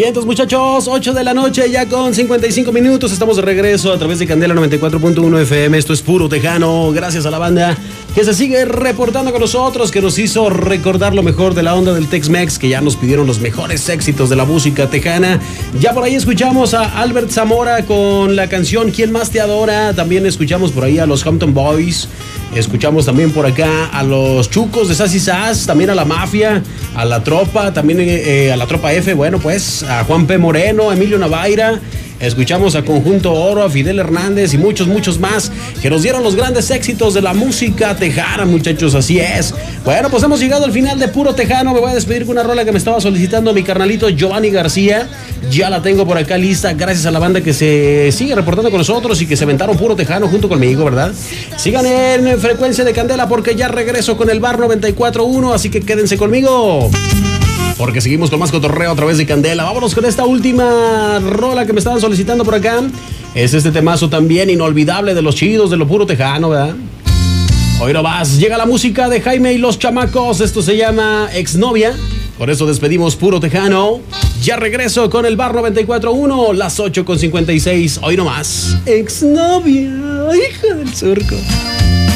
Bien, entonces muchachos, 8 de la noche ya con 55 minutos, estamos de regreso a través de Candela 94.1 FM, esto es Puro Tejano, gracias a la banda que se sigue reportando con nosotros, que nos hizo recordar lo mejor de la onda del Tex-Mex, que ya nos pidieron los mejores éxitos de la música tejana. Ya por ahí escuchamos a Albert Zamora con la canción ¿Quién más te adora? También escuchamos por ahí a los Hampton Boys. Escuchamos también por acá a los Chucos de Sass y Sass, también a la Mafia, a la Tropa, también a la Tropa F, bueno pues a Juan P. Moreno, a Emilio Navaira. Escuchamos a Conjunto Oro, a Fidel Hernández y muchos más que nos dieron los grandes éxitos de la música tejana, muchachos, así es. Bueno, pues hemos llegado al final de Puro Tejano. Me voy a despedir con una rola que me estaba solicitando mi carnalito Giovanni García. Ya la tengo por acá lista, gracias a la banda que se sigue reportando con nosotros y que se aventaron Puro Tejano junto conmigo, ¿verdad? Sigan en Frecuencia de Candela porque ya regreso con el Bar 94.1, así que quédense conmigo, porque seguimos con más cotorreo a través de Candela. Vámonos con esta última rola que me estaban solicitando por acá. Es este temazo también inolvidable de los chidos, de lo Puro Tejano, ¿verdad? Hoy no más, llega la música de Jaime y los Chamacos. Esto se llama Exnovia. Con eso despedimos Puro Tejano. Ya regreso con el Bar 94.1, las 8:56. Hoy no más. Exnovia, hija del surco.